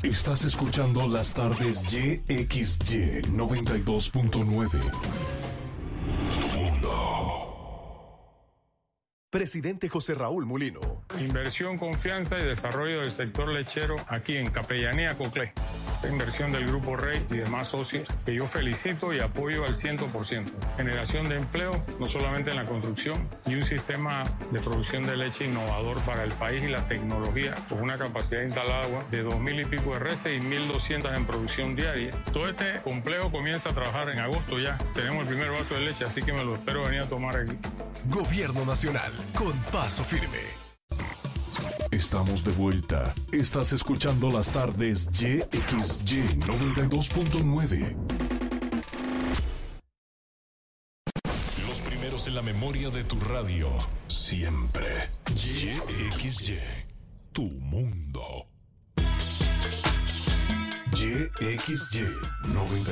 Estás escuchando las tardes YXY 92.9. Presidente José Raúl Mulino. Inversión, confianza y desarrollo del sector lechero aquí en Capellanía Coclé. La inversión del Grupo Rey y demás socios que yo felicito y apoyo al 100%. Generación de empleo, no solamente en la construcción, y un sistema de producción de leche innovador para el país y la tecnología, con una capacidad instalada de 2.000 y pico de reses y 1.200 en producción diaria. Todo este complejo comienza a trabajar en agosto ya. Tenemos el primer vaso de leche, así que me lo espero venir a tomar aquí. Gobierno Nacional, con paso firme. Estamos de vuelta. Estás escuchando las tardes YXY 92.9. Los primeros en la memoria de tu radio. Siempre. YXY. Tu mundo. YXY 92.